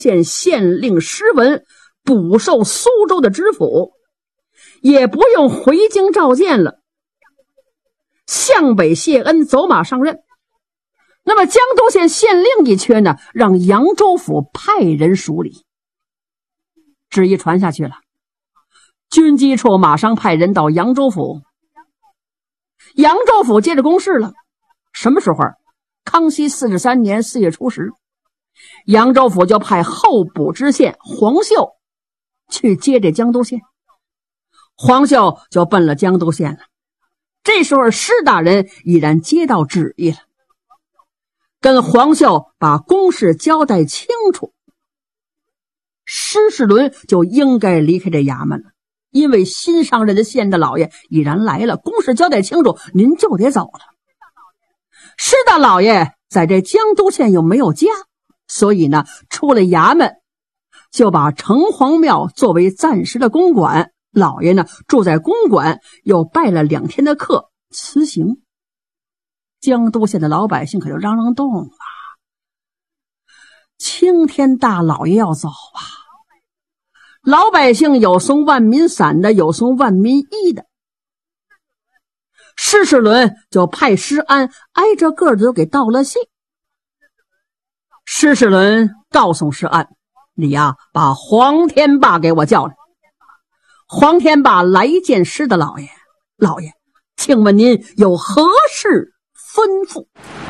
见县令诗文，补授苏州的知府，也不用回京召见了，向北谢恩，走马上任。那么江都县县令一缺呢，让扬州府派人署理。旨意传下去了，军机处马上派人到扬州府。扬州府接着公事了。什么时候？康熙43年4月初10，扬州府就派候补知县黄秀去接这江都县。黄秀就奔了江都县了。这时候施大人已然接到旨意了，跟黄秀把公事交代清楚，施世伦就应该离开这衙门了。因为新上任的县大老爷已然来了，公事交代清楚，您就得走了。施大老爷在这江都县又没有家，所以呢，出了衙门就把城隍庙作为暂时的公馆，老爷呢住在公馆，又拜了2天的客，辞行。江都县的老百姓可就嚷嚷动了，青天大老爷要走啊！老百姓有送万民伞的，有送万民衣的。施世伦就派施安挨着个子都给道了信。施世伦告诉施安，你呀，把黄天霸给我叫来。黄天霸来见施大老爷，老爷，请问您有何事吩咐？